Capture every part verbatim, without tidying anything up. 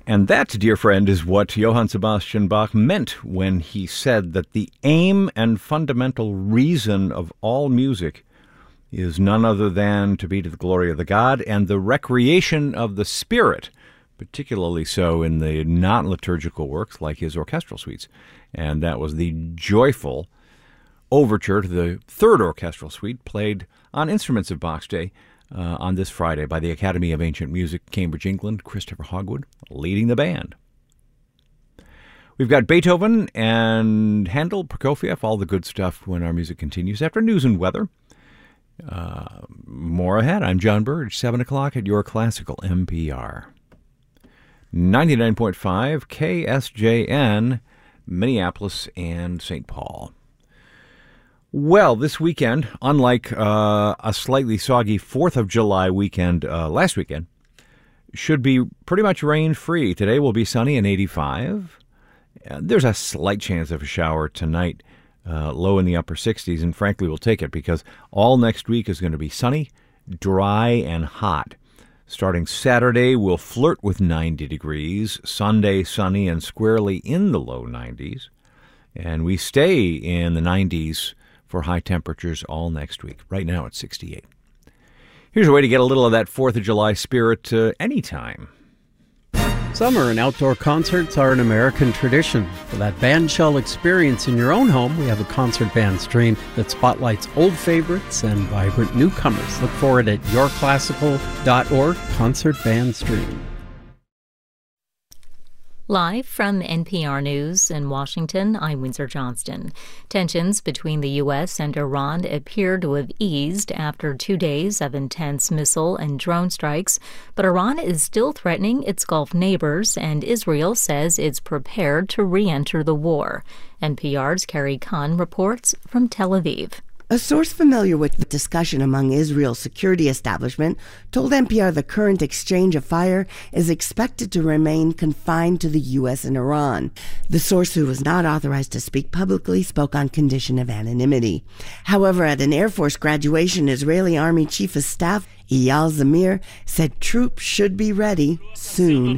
And that, dear friend, is what Johann Sebastian Bach meant when he said that the aim and fundamental reason of all music is none other than to be to the glory of the God and the recreation of the spirit, particularly so in the non-liturgical works like his orchestral suites. And that was the joyful overture to the third orchestral suite played on Instruments of Bach's Day uh, on this Friday by the Academy of Ancient Music, Cambridge, England, Christopher Hogwood leading the band. We've got Beethoven and Handel, Prokofiev, all the good stuff when our music continues after news and weather. Uh, more ahead. I'm John Burge, seven o'clock at your classical N P R. ninety-nine point five K S J N, Minneapolis and Saint Paul. Well, this weekend, unlike uh, a slightly soggy fourth of July weekend uh, last weekend, should be pretty much rain-free. Today will be sunny and eighty-five. Uh, there's a slight chance of a shower tonight, uh, low in the upper sixties, and frankly, we'll take it because all next week is going to be sunny, dry, and hot. Starting Saturday, we'll flirt with ninety degrees. Sunday, sunny and squarely in the low nineties. And we stay in the nineties for high temperatures all next week. Right now it's sixty-eight. Here's a way to get a little of that fourth of July spirit uh, anytime. Summer and outdoor concerts are an American tradition. For that bandshell experience in your own home, we have a concert band stream that spotlights old favorites and vibrant newcomers. Look for it at your classical dot org, Concert Band Stream. Live from N P R News in Washington, I'm Windsor Johnston. Tensions between the U S and Iran appear to have eased after two days of intense missile and drone strikes, but Iran is still threatening its Gulf neighbors, and Israel says it's prepared to re-enter the war. N P R's Carrie Kahn reports from Tel Aviv. A source familiar with the discussion among Israel's security establishment told N P R the current exchange of fire is expected to remain confined to the U S and Iran. The source, who was not authorized to speak publicly, spoke on condition of anonymity. However, at an Air Force graduation, Israeli Army Chief of Staff Eyal Zamir said troops should be ready soon.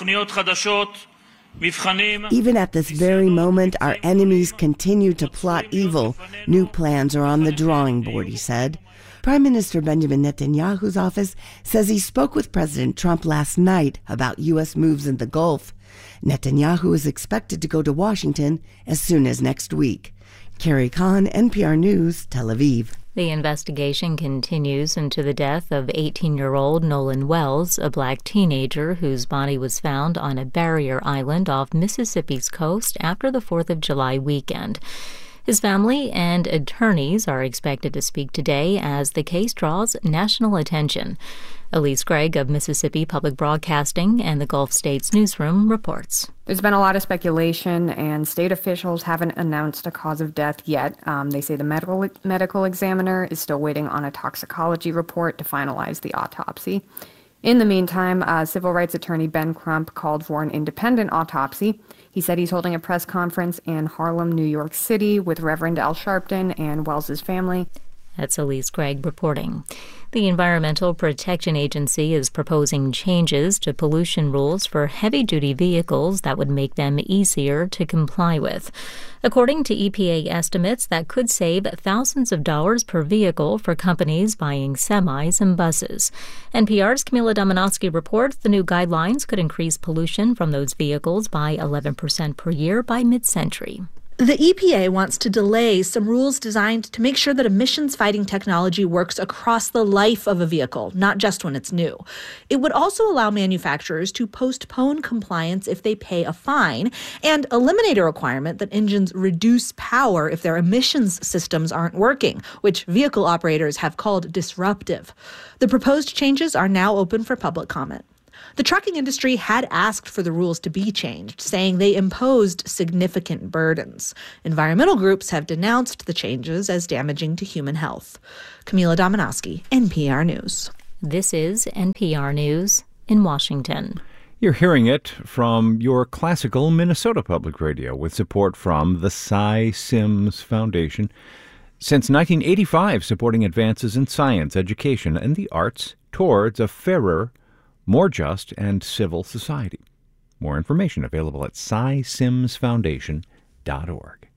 Even at this very moment, our enemies continue to plot evil. New plans are on the drawing board, he said. Prime Minister Benjamin Netanyahu's office says he spoke with President Trump last night about U S moves in the Gulf. Netanyahu is expected to go to Washington as soon as next week. Carrie Kahn, N P R News, Tel Aviv. The investigation continues into the death of eighteen-year-old Nolan Wells, a black teenager whose body was found on a barrier island off Mississippi's coast after the fourth of July weekend. His family and attorneys are expected to speak today as the case draws national attention. Elise Gregg of Mississippi Public Broadcasting and the Gulf States Newsroom reports. There's been a lot of speculation, and state officials haven't announced a cause of death yet. Um, they say the medical medical examiner is still waiting on a toxicology report to finalize the autopsy. In the meantime, uh, civil rights attorney Ben Crump called for an independent autopsy. He said he's holding a press conference in Harlem, New York City, with Reverend Al Sharpton and Wells's family. That's Elise Gregg reporting. The Environmental Protection Agency is proposing changes to pollution rules for heavy-duty vehicles that would make them easier to comply with. According to E P A estimates, that could save thousands of dollars per vehicle for companies buying semis and buses. N P R's Camila Dominowski reports the new guidelines could increase pollution from those vehicles by eleven percent per year by mid-century. The E P A wants to delay some rules designed to make sure that emissions-fighting technology works across the life of a vehicle, not just when it's new. It would also allow manufacturers to postpone compliance if they pay a fine and eliminate a requirement that engines reduce power if their emissions systems aren't working, which vehicle operators have called disruptive. The proposed changes are now open for public comment. The trucking industry had asked for the rules to be changed, saying they imposed significant burdens. Environmental groups have denounced the changes as damaging to human health. Camila Dominowski, N P R News. This is N P R News in Washington. You're hearing it from your classical Minnesota Public Radio with support from the Cy Sims Foundation. Since nineteen eighty-five, supporting advances in science, education, and the arts towards a fairer, more just, and civil society. More information available at cy sims foundation dot org.